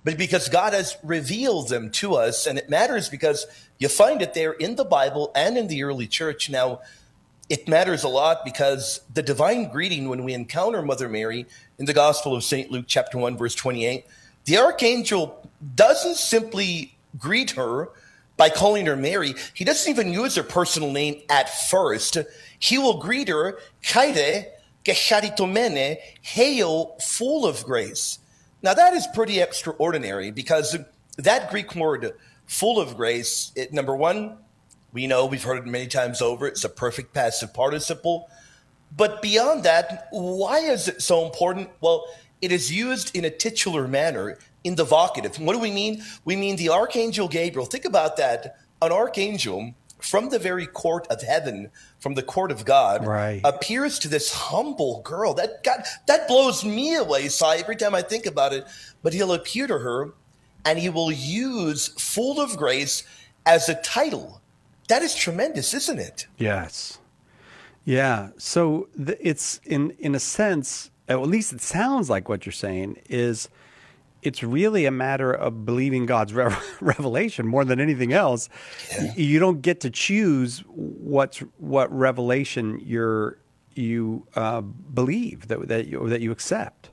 but because God has revealed them to us. And it matters because you find it there in the Bible and in the early church. Now, it matters a lot because the divine greeting, when we encounter Mother Mary in the Gospel of St. Luke, chapter 1, verse 28, the archangel doesn't simply greet her by calling her Mary. He doesn't even use her personal name at first. He will greet her, Chaire, que charitomene, hail, full of grace. Now that is pretty extraordinary because that Greek word, full of grace, number one, we know, we've heard it many times over, it's a perfect passive participle. But beyond that, why is it so important? Well, it is used in a titular manner in the vocative. What do we mean? We mean the Archangel Gabriel. Think about that. An archangel from the very court of heaven, from the court of God, right, appears to this humble girl. That blows me away, Cy, every time I think about it. But he'll appear to her and he will use full of grace as a title. That is tremendous, isn't it? Yes. Yeah. So it's in a sense, at least it sounds like what you're saying is it's really a matter of believing God's revelation more than anything else. Yeah. You don't get to choose what revelation you believe that you accept.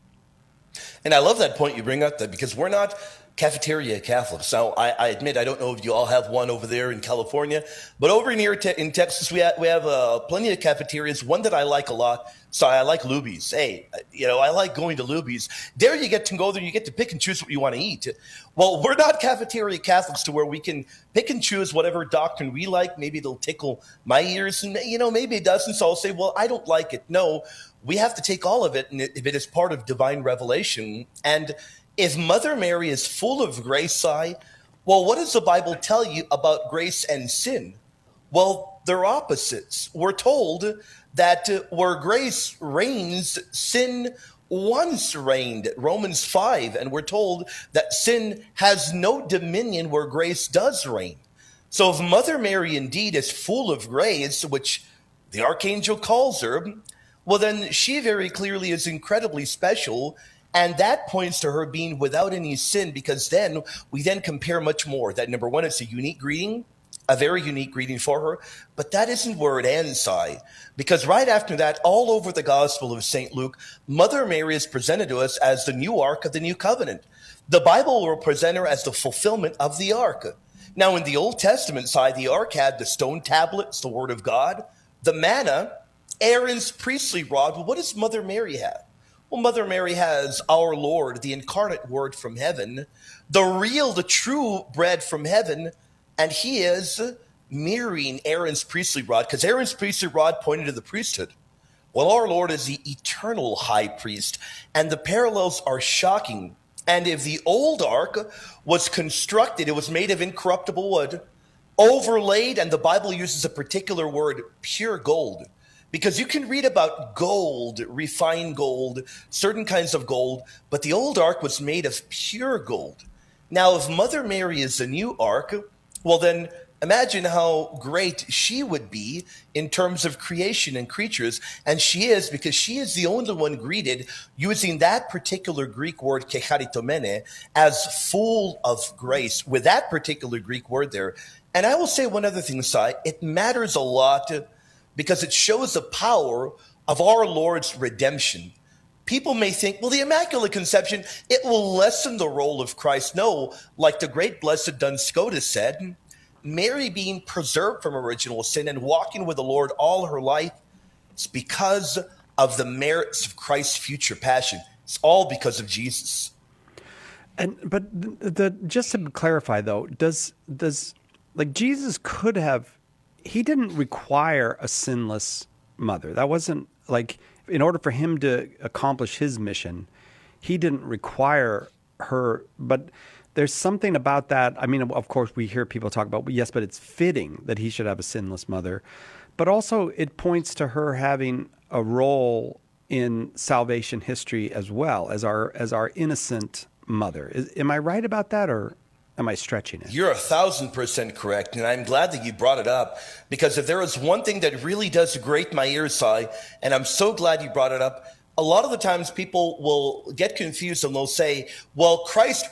And I love that point you bring up, that because we're not cafeteria Catholics. Now, I admit, I don't know if you all have one over there in California, but over in here in Texas, we have plenty of cafeterias. One that I like a lot, so I like Luby's. Hey, I like going to Luby's. There you get to go there, you get to pick and choose what you want to eat. Well, we're not cafeteria Catholics to where we can pick and choose whatever doctrine we like. Maybe it'll tickle my ears, and maybe it doesn't, so I'll say, well, I don't like it. No, we have to take all of it, and if it is part of divine revelation. And if Mother Mary is full of grace, well, what does the Bible tell you about grace and sin? Well, they're opposites. We're told that where grace reigns, sin once reigned, Romans 5, and we're told that sin has no dominion where grace does reign. So if Mother Mary indeed is full of grace, which the archangel calls her, well, then she very clearly is incredibly special. And that points to her being without any sin, because then we compare much more. That number one, it's a unique greeting, a very unique greeting for her. But that isn't where it ends, Cy. Because right after that, all over the Gospel of St. Luke, Mother Mary is presented to us as the new Ark of the New Covenant. The Bible will present her as the fulfillment of the Ark. Now, in the Old Testament side, the Ark had the stone tablets, the Word of God, the manna, Aaron's priestly rod. Well, what does Mother Mary have? Well, Mother Mary has our Lord, the incarnate Word from heaven, the true bread from heaven, and he is mirroring Aaron's priestly rod, because Aaron's priestly rod pointed to the priesthood. Well, our Lord is the eternal high priest, and the parallels are shocking. And if the old ark was constructed, it was made of incorruptible wood, overlaid, and the Bible uses a particular word, pure gold. Because you can read about gold, refined gold, certain kinds of gold, but the old ark was made of pure gold. Now, if Mother Mary is the new ark, well then imagine how great she would be in terms of creation and creatures. And she is, because she is the only one greeted using that particular Greek word, ke charitomene, as full of grace, with that particular Greek word there. And I will say one other thing, Sai, it matters a lot because it shows the power of our Lord's redemption. People may think, well, the Immaculate Conception, it will lessen the role of Christ. No, like the great Blessed Duns Scotus said, Mary being preserved from original sin and walking with the Lord all her life, it's because of the merits of Christ's future passion. It's all because of Jesus. But just to clarify though, does like Jesus could have, he didn't require a sinless mother. That wasn't like, in order for him to accomplish his mission, he didn't require her. But there's something about that. I mean, of course, we hear people talk about, yes, but it's fitting that he should have a sinless mother. But also it points to her having a role in salvation history as well as our innocent mother. Am I right about that, or am I stretching it? You're 1,000% correct, and I'm glad that you brought it up, because if there is one thing that really does grate my ears, Si, and I'm so glad you brought it up, a lot of the times people will get confused and they'll say, well, Christ